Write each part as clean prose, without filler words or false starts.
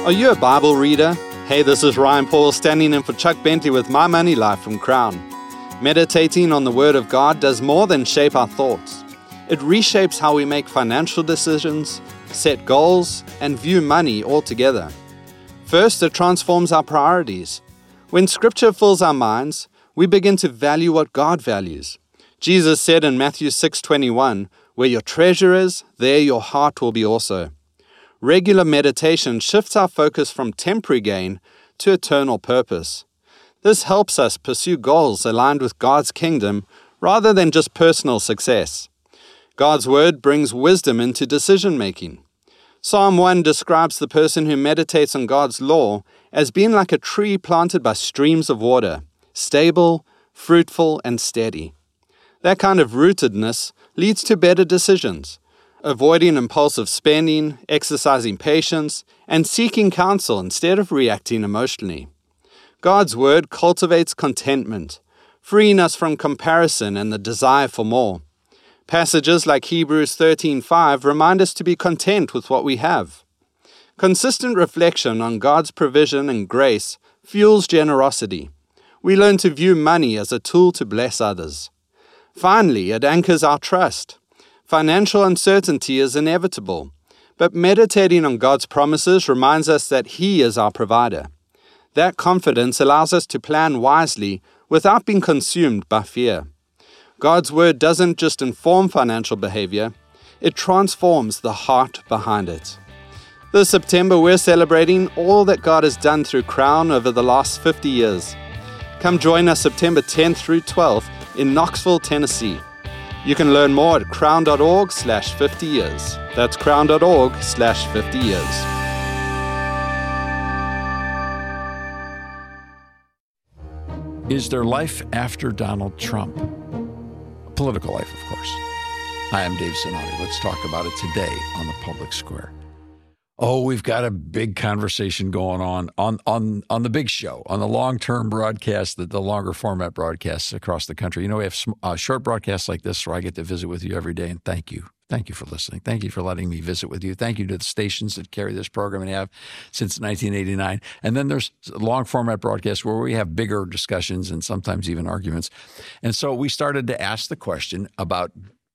Are you a Bible reader? Hey, this is Ryan Paul standing in for Chuck Bentley with My Money Life from Crown. Meditating on the Word of God does more than shape our thoughts. It reshapes how we make financial decisions, set goals, and view money altogether. First, it transforms our priorities. When Scripture fills our minds, we begin to value what God values. Jesus said in Matthew 6:21, "Where your treasure is, there your heart will be also." Regular meditation shifts our focus from temporary gain to eternal purpose. This helps us pursue goals aligned with God's kingdom rather than just personal success. God's Word brings wisdom into decision-making. Psalm 1 describes the person who meditates on God's law as being like a tree planted by streams of water, stable, fruitful, and steady. That kind of rootedness leads to better decisions, avoiding impulsive spending, exercising patience, and seeking counsel instead of reacting emotionally. God's Word cultivates contentment, freeing us from comparison and the desire for more. Passages like Hebrews 13:5 remind us to be content with what we have. Consistent reflection on God's provision and grace fuels generosity. We learn to view money as a tool to bless others. Finally, it anchors our trust. Financial uncertainty is inevitable, but meditating on God's promises reminds us that He is our provider. That confidence allows us to plan wisely without being consumed by fear. God's Word doesn't just inform financial behavior, it transforms the heart behind it. This September, we're celebrating all that God has done through Crown over the last 50 years. Come join us September 10th through 12th in Knoxville, Tennessee. You can learn more at crown.org/50 years. That's crown.org/50 years. Is there life after Donald Trump? Political life, of course. Hi, I'm Dave Zanotti. Let's talk about it today on the Public Square. Oh, we've got a big conversation going on the big show, on the long-term broadcast, the longer format broadcasts across the country. You know, we have short broadcasts like this where I get to visit with you every day, and thank you. Thank you for listening. Thank you for letting me visit with you. Thank you to the stations that carry this program and have since 1989. And then there's long format broadcasts where we have bigger discussions and sometimes even arguments. And so we started to ask the question about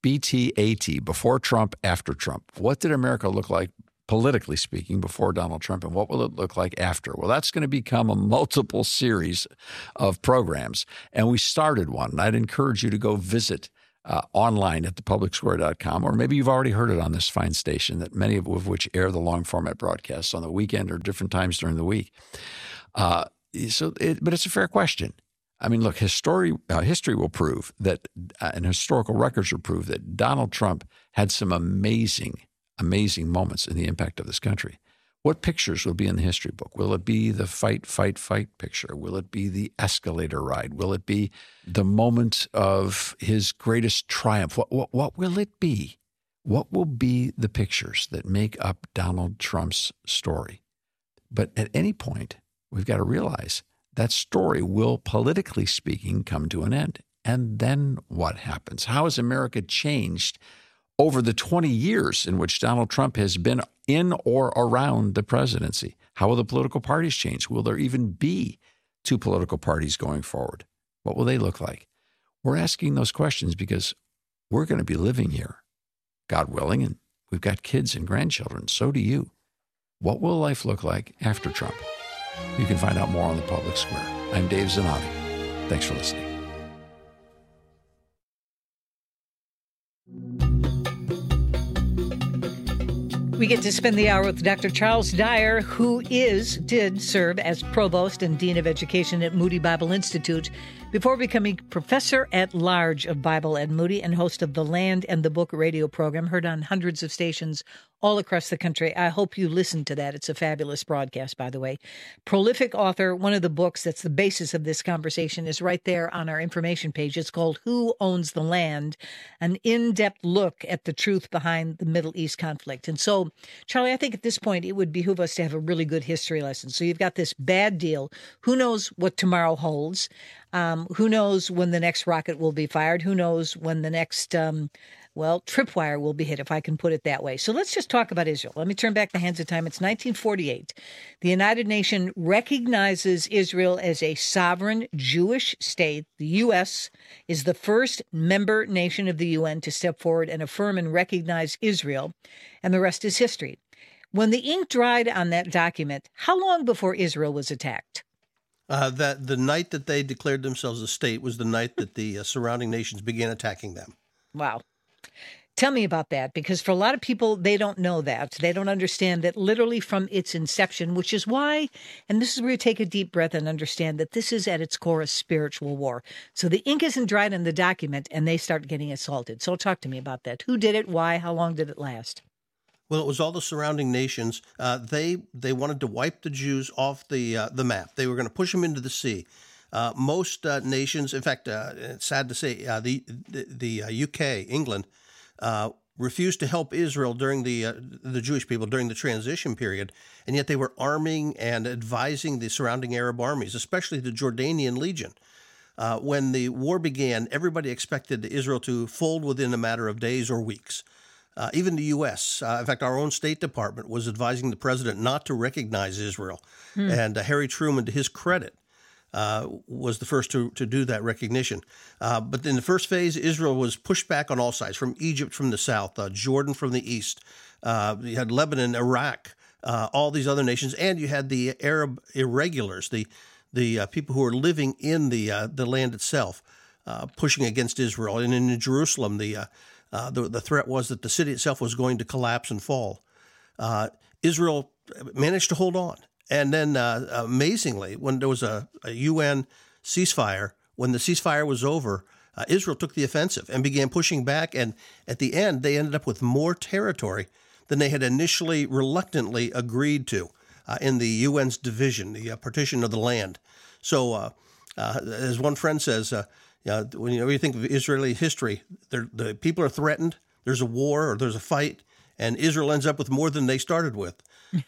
BTAT, before Trump, after Trump. What did America look like, politically speaking, before Donald Trump, and what will it look like after? Well, that's going to become a multiple series of programs, and we started one. And I'd encourage you to go visit online at thepublicsquare.com, or maybe you've already heard it on this fine station, that many of which air the long format broadcasts on the weekend or different times during the week. But it's a fair question. I mean, look, history will prove that, and historical records will prove that Donald Trump had some amazing moments in the impact of this country. What pictures will be in the history book? Will it be the fight picture? Will it be the escalator ride? Will it be the moment of his greatest triumph? What will it be? What will be the pictures that make up Donald Trump's story? But at any point, we've got to realize that story will, politically speaking, come to an end. And then what happens? How has America changed over the 20 years in which Donald Trump has been in or around the presidency? How will the political parties change? Will there even be two political parties going forward? What will they look like? We're asking those questions because we're going to be living here, God willing, and we've got kids and grandchildren. So do you. What will life look like after Trump? You can find out more on the Public Square. I'm Dave Zanotti. Thanks for listening. We get to spend the hour with Dr. Charles Dyer, who did serve as Provost and Dean of Education at Moody Bible Institute before becoming Professor at Large of Bible at Moody and host of the Land and the Book radio program, heard on hundreds of stations all across the country. I hope you listened to that. It's a fabulous broadcast, by the way. Prolific author. One of the books that's the basis of this conversation is right there on our information page. It's called Who Owns the Land? An in-depth look at the truth behind the Middle East conflict. And so, Charlie, I think at this point it would behoove us to have a really good history lesson. So you've got this bad deal. Who knows what tomorrow holds? Who knows when the next rocket will be fired? Who knows when the next well, tripwire will be hit, if I can put it that way. So let's just talk about Israel. Let me turn back the hands of time. It's 1948. The United Nations recognizes Israel as a sovereign Jewish state. The U.S. is the first member nation of the UN to step forward and affirm and recognize Israel, and the rest is history. When the ink dried on that document, how long before Israel was attacked? That the night that they declared themselves a state was the night that the surrounding nations began attacking them. Wow. Tell me about that, because for a lot of people, they don't know that. They don't understand that literally from its inception, which is why, and this is where you take a deep breath and understand that this is at its core a spiritual war. So the ink isn't dried on the document and they start getting assaulted. So talk to me about that. Who did it? Why? How long did it last? Well, it was all the surrounding nations. They wanted to wipe the Jews off the map. They were going to push them into the sea. Most nations, in fact, it's sad to say, the UK, England, refused to help Israel during the Jewish people during the transition period, and yet they were arming and advising the surrounding Arab armies, especially the Jordanian Legion. When the war began, everybody expected Israel to fold within a matter of days or weeks. Even the U.S., in fact, our own State Department was advising the president not to recognize Israel. And Harry Truman, to his credit, was the first to do that recognition. But in the first phase, Israel was pushed back on all sides, from Egypt from the south, Jordan from the east. You had Lebanon, Iraq, all these other nations, and you had the Arab irregulars, the people who were living in the land itself, pushing against Israel. And in Jerusalem, the threat was that the city itself was going to collapse and fall. Israel managed to hold on. And then, amazingly, when there was a UN ceasefire, when the ceasefire was over, Israel took the offensive and began pushing back. And at the end, they ended up with more territory than they had initially reluctantly agreed to in the UN's division, the partition of the land. So, as one friend says, when you think of Israeli history, the people are threatened, there's a war or there's a fight, and Israel ends up with more than they started with.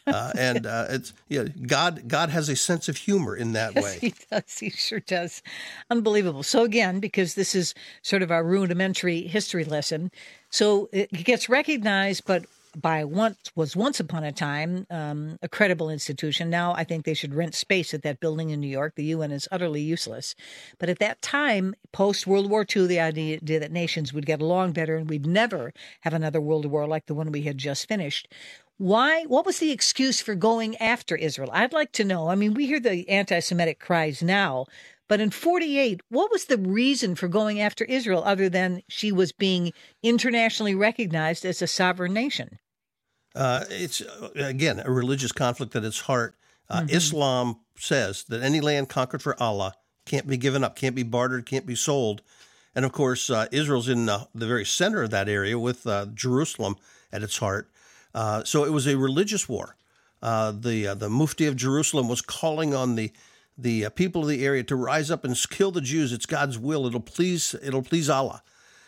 It's God has a sense of humor in that way. Yes, he does. He sure does. Unbelievable. So again, because this is sort of our rudimentary history lesson, so it gets recognized, but by once upon a time a credible institution. Now I think they should rent space at that building in New York. The UN is utterly useless. But at that time, post-World War II, the idea that nations would get along better and we'd never have another world war like the one we had just finished. Why? What was the excuse for going after Israel? I'd like to know. I mean, we hear the anti-Semitic cries now, but in 1948, what was the reason for going after Israel other than she was being internationally recognized as a sovereign nation? It's, again, a religious conflict at its heart. Islam says that any land conquered for Allah can't be given up, can't be bartered, can't be sold. And, of course, Israel's in the very center of that area with Jerusalem at its heart. So it was a religious war. The Mufti of Jerusalem was calling on the people of the area to rise up and kill the Jews. It's God's will. It'll please Allah.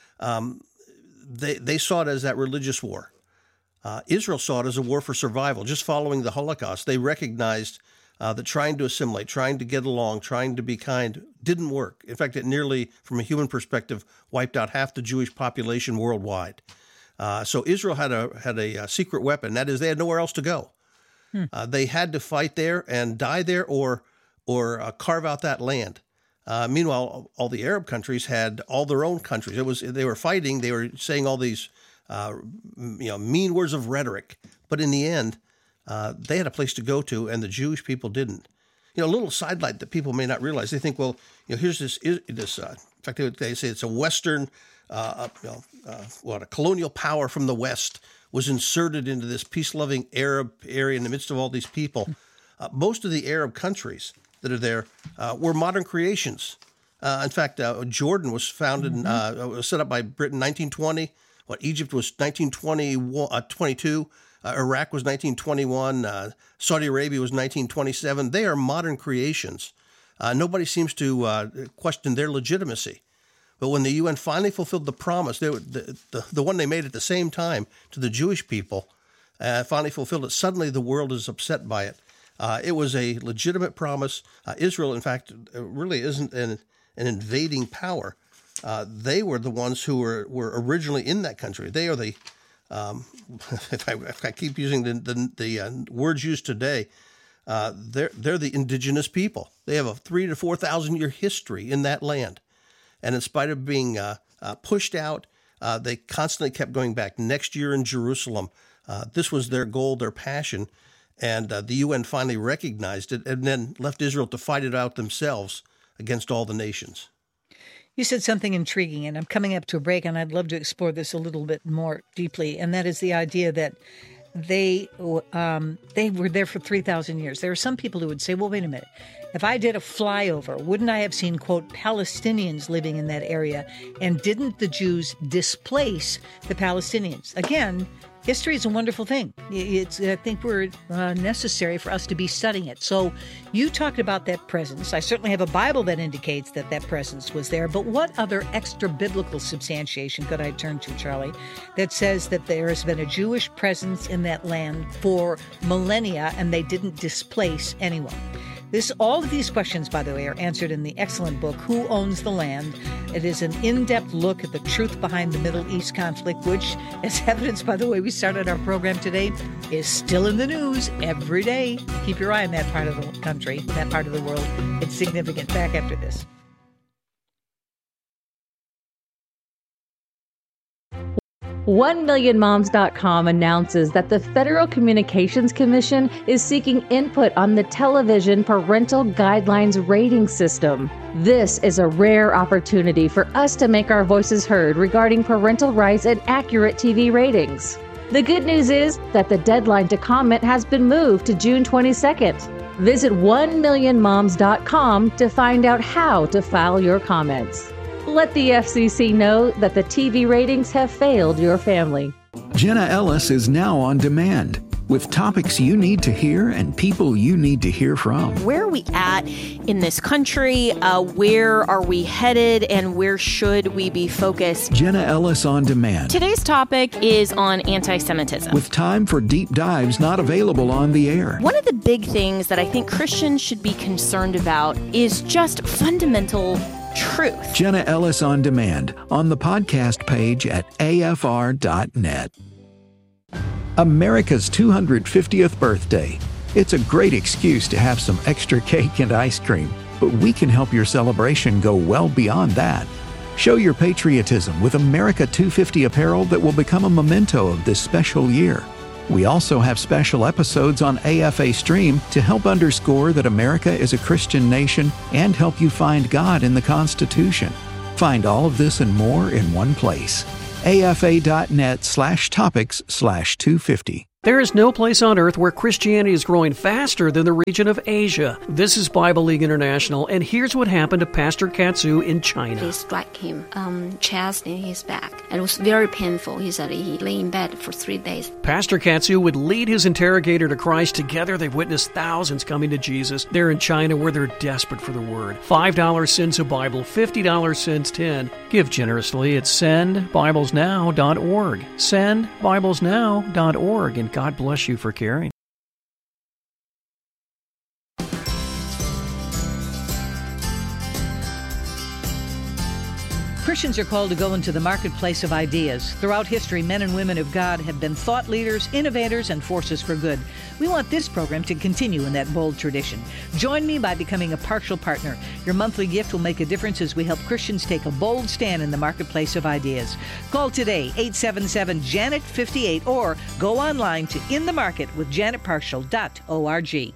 They saw it as that religious war. Israel saw it as a war for survival. Just following the Holocaust, they recognized that trying to assimilate, trying to get along, trying to be kind didn't work. In fact, it nearly, from a human perspective, wiped out half the Jewish population worldwide. So Israel had a secret weapon. That is, they had nowhere else to go. They had to fight there and die there, or carve out that land. Meanwhile, all the Arab countries had all their own countries. They were fighting. They were saying all these mean words of rhetoric. But in the end, they had a place to go to, and the Jewish people didn't. A little sidelight that people may not realize. They think, well, here's this. In fact, they say it's a Western. A colonial power from the West was inserted into this peace-loving Arab area in the midst of all these people. Most of the Arab countries that are there were modern creations. In fact, Jordan was founded, was set up by Britain in 1920. Egypt was 1922. Iraq was 1921. Saudi Arabia was 1927. They are modern creations. Nobody seems to question their legitimacy. But when the UN finally fulfilled the promise, the one they made at the same time to the Jewish people, finally fulfilled it, suddenly the world is upset by it. It was a legitimate promise. Israel, in fact, really isn't an invading power. they were the ones who were originally in that country. They are the, if I keep using the words used today, they're the indigenous people. They have a 3,000 to 4,000 year history in that land. And in spite of being pushed out, they constantly kept going back. Next year in Jerusalem, this was their goal, their passion. And the UN finally recognized it and then left Israel to fight it out themselves against all the nations. You said something intriguing, and I'm coming up to a break, and I'd love to explore this a little bit more deeply, and that is the idea that they were there for 3,000 years. There are some people who would say, well, wait a minute. If I did a flyover, wouldn't I have seen, quote, Palestinians living in that area? And didn't the Jews displace the Palestinians? Again, history is a wonderful thing. I think we're necessary for us to be studying it. So you talked about that presence. I certainly have a Bible that indicates that presence was there. But what other extra biblical substantiation could I turn to, Charlie, that says that there has been a Jewish presence in that land for millennia and they didn't displace anyone? All of these questions, by the way, are answered in the excellent book, Who Owns the Land? It is an in-depth look at the truth behind the Middle East conflict, which, as evidenced by the way we started our program today, is still in the news every day. Keep your eye on that part of the country, that part of the world. It's significant. Back after this. OneMillionMoms.com announces that the Federal Communications Commission is seeking input on the Television Parental Guidelines Rating System. This is a rare opportunity for us to make our voices heard regarding parental rights and accurate TV ratings. The good news is that the deadline to comment has been moved to June 22nd. Visit OneMillionMoms.com to find out how to file your comments. Let the FCC know that the TV ratings have failed your family. Jenna Ellis is now on demand with topics you need to hear and people you need to hear from. Where are we at in this country? Where are we headed? And where should we be focused? Jenna Ellis on demand. Today's topic is on anti-Semitism. With time for deep dives not available on the air. One of the big things that I think Christians should be concerned about is just fundamental truth. Jenna Ellis on demand on the podcast page at afr.net. America's 250th birthday. It's a great excuse to have some extra cake and ice cream, but we can help your celebration go well beyond that. Show your patriotism with America 250 apparel that will become a memento of this special year. We also have special episodes on AFA Stream to help underscore that America is a Christian nation and help you find God in the Constitution. Find all of this and more in one place. afa.net/topics/250. There is no place on earth where Christianity is growing faster than the region of Asia. This is Bible League International, and here's what happened to Pastor Katsu in China. They struck him chest in his back. And it was very painful. He said he lay in bed for 3 days. Pastor Katsu would lead his interrogator to Christ. Together, they've witnessed thousands coming to Jesus. They're in China where they're desperate for the Word. $5 sends a Bible, $50 sends 10. Give generously at sendbiblesnow.org. Sendbiblesnow.org. And God bless you for caring. Christians are called to go into the marketplace of ideas. Throughout history, men and women of God have been thought leaders, innovators, and forces for good. We want this program to continue in that bold tradition. Join me by becoming a partial partner. Your monthly gift will make a difference as we help Christians take a bold stand in the marketplace of ideas. Call today, 877-JANET-58, or go online to inthemarketwithjanetpartial.org.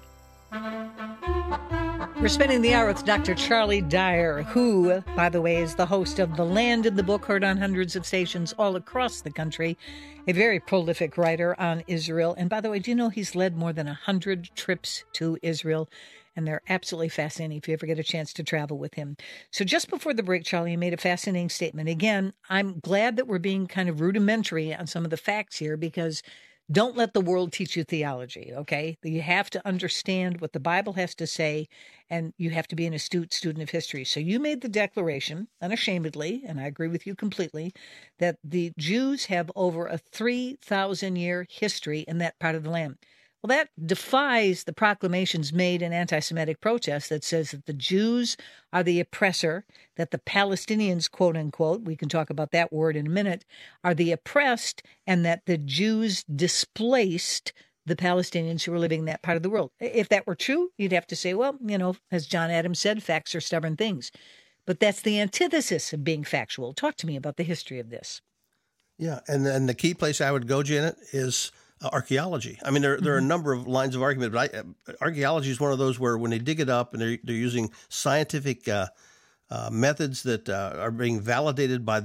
We're spending the hour with Dr. Charlie Dyer, who, by the way, is the host of The Land in the Book, heard on hundreds of stations all across the country, a very prolific writer on Israel. And by the way, do you know he's led more than 100 trips to Israel? And they're absolutely fascinating if you ever get a chance to travel with him. So just before the break, Charlie, you made a fascinating statement. Again, I'm glad that we're being kind of rudimentary on some of the facts here, because don't let the world teach you theology, okay? You have to understand what the Bible has to say, and you have to be an astute student of history. So you made the declaration, unashamedly, and I agree with you completely, that the Jews have over a 3,000-year history in that part of the land. Well, that defies the proclamations made in anti-Semitic protests that says that the Jews are the oppressor, that the Palestinians, quote unquote, we can talk about that word in a minute, are the oppressed, and that the Jews displaced the Palestinians who were living in that part of the world. If that were true, you'd have to say, well, as John Adams said, facts are stubborn things. But that's the antithesis of being factual. Talk to me about the history of this. Yeah, and the key place I would go, Janet, is archaeology. I mean, there are a number of lines of argument, but archaeology is one of those where when they dig it up and they're using scientific methods that are being validated by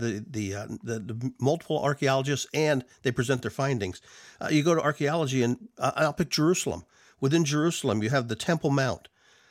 the multiple archaeologists, and they present their findings. You go to archaeology, and I'll pick Jerusalem. Within Jerusalem, you have the Temple Mount.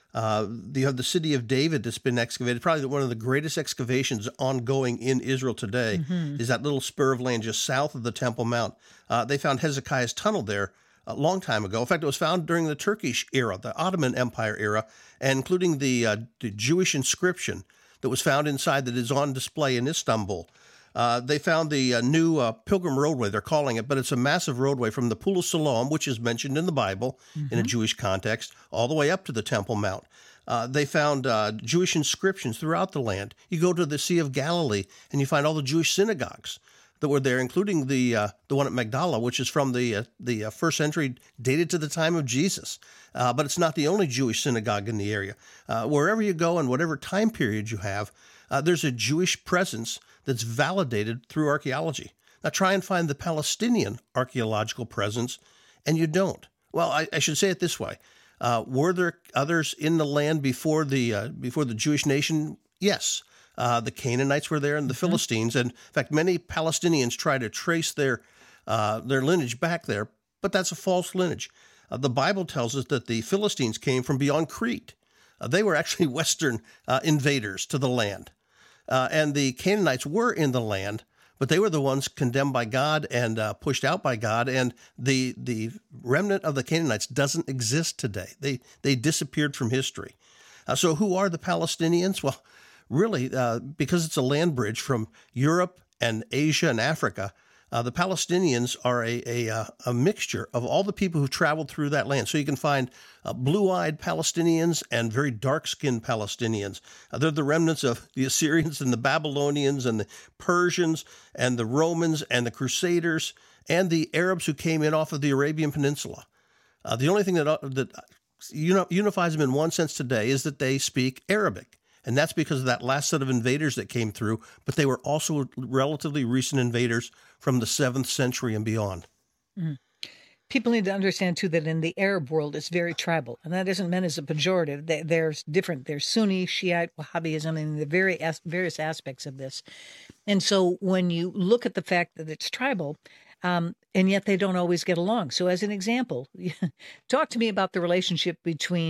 You have the city of David that's been excavated. Probably one of the greatest excavations ongoing in Israel today is that little spur of land just south of the Temple Mount. They found Hezekiah's tunnel there a long time ago. In fact, it was found during the Turkish era, the Ottoman Empire era, and including the Jewish inscription that was found inside that is on display in Istanbul. They found the new Pilgrim Roadway, they're calling it, but it's a massive roadway from the Pool of Siloam, which is mentioned in the Bible in a Jewish context, all the way up to the Temple Mount. They found Jewish inscriptions throughout the land. You go to the Sea of Galilee, and you find all the Jewish synagogues that were there, including the one at Magdala, which is from the first century, dated to the time of Jesus. But it's not the only Jewish synagogue in the area. Wherever you go and whatever time period you have, there's a Jewish presence that's validated through archaeology. Now try and find the Palestinian archaeological presence, and you don't. Well, I should say it this way. Were there others in the land before the Jewish nation? Yes. The Canaanites were there and the Philistines. And in fact, many Palestinians try to trace their lineage back there, but that's a false lineage. The Bible tells us that the Philistines came from beyond Crete. They were actually Western invaders to the land. And the Canaanites were in the land, but they were the ones condemned by God and pushed out by God. And the remnant of the Canaanites doesn't exist today. They disappeared from history. So who are the Palestinians? Well, really, because it's a land bridge from Europe and Asia and Africa, the Palestinians are a mixture of all the people who traveled through that land. So you can find blue-eyed Palestinians and very dark-skinned Palestinians. They're the remnants of the Assyrians and the Babylonians and the Persians and the Romans and the Crusaders and the Arabs who came in off of the Arabian Peninsula. The only thing that unifies them in one sense today is that they speak Arabic. And that's because of that last set of invaders that came through, but they were also relatively recent invaders from the 7th century and beyond. People need to understand, too, that in the Arab world, it's very tribal. And that isn't meant as a pejorative. There's different. There's Sunni, Shiite, Wahhabism, and the various aspects of this. And so when you look at the fact that it's tribal, and yet they don't always get along. So as an example, talk to me about the relationship between